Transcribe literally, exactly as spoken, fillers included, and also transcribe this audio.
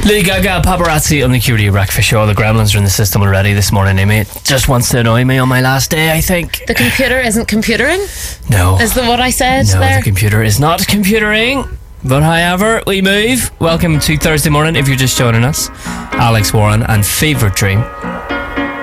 Lady Gaga, paparazzi on the Q D Breakfast Show. The gremlins are in the system already this morning, Amy. It just wants to annoy me on my last day, I think. The computer isn't computering? No. Is that what I said no, there? The computer is not computering. But however, we move. Welcome to Thursday morning if you're just joining us. Alex Warren and Favourite Dream